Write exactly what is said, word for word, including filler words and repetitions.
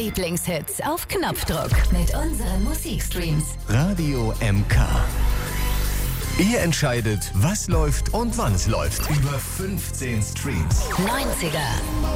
Lieblingshits auf Knopfdruck mit unseren Musikstreams. Radio M K. Ihr entscheidet, was läuft und wann es läuft. Über fünfzehn Streams. neunziger